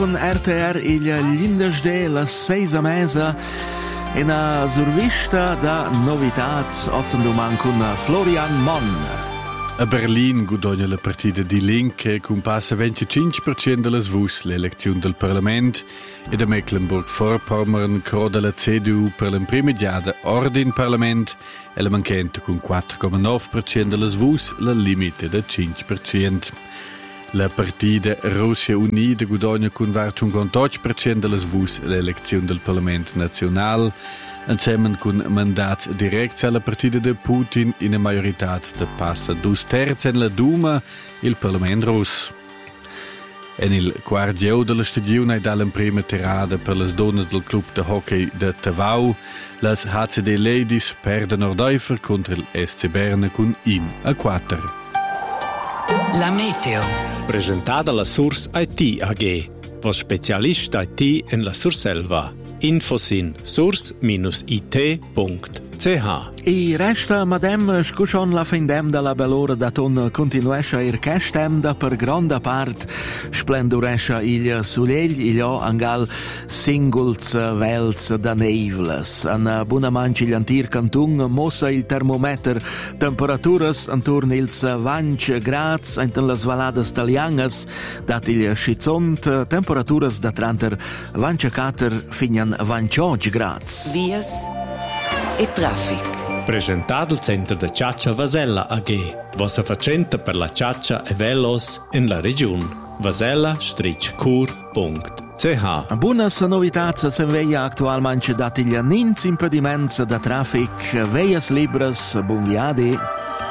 Con RTR il Lindesde la 6:30 e una survista da novitats oggi con Florian Mon. A Berlin guadagna la partita di Linke con passa 25% delle voci l'elezione del Parlament e da Mecklenburg-Vorpommern croda la CDU per l'imprimediata ordine Parlament e la manchente con 4,9% delle voci la limite da 5%. La partita Russia Unida guadagna con 58% delle voci l'elezione del Parlament nazionale, insieme con mandati diretti alla partita di Putin in una maggiorità che passa 2/3 in la Duma, il Parlamento russo. E nel quarto della stagione dalla prima tirata per le donne del club di hockey di Tavau, le HCD Ladies perdono Nordeufer contro il SC Berna con 1-4. La meteo. Presentata la Source IT AG, was Spezialist IT in la Surselva. Infos in source-it.ch. I resta madem scuson la findem della bell'ora da ton continuesce ir castem da per grande part splenduresce il sulegl il angal singles vels da nevles an buona manci l'antir cantun mossa il termometer temperaturas antorn ils 20 grads in las valadas italianas dat il schizont temperaturas da 30 24 finian 28 grads. Vias e traffic. Presentato il centro di Ciaccia Vasella AG, vossa facente per la ciaccia e velos in la regione. vasella-cur.ch. Buonas novitats se veia actualmente dati gli impediments da traffic, veias libres, buon viadi.